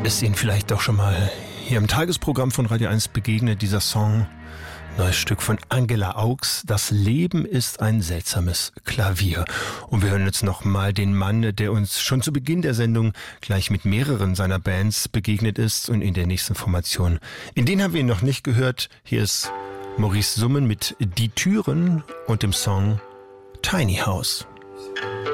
Ist Ihnen vielleicht auch schon mal hier im Tagesprogramm von Radio 1 begegnet, dieser Song? Neues Stück von Angela Augs. Das Leben ist ein seltsames Klavier. Und wir hören jetzt nochmal den Mann, der uns schon zu Beginn der Sendung gleich mit mehreren seiner Bands begegnet ist und in der nächsten Formation. In denen haben wir ihn noch nicht gehört. Hier ist Maurice Summen mit Die Türen und dem Song Tiny House.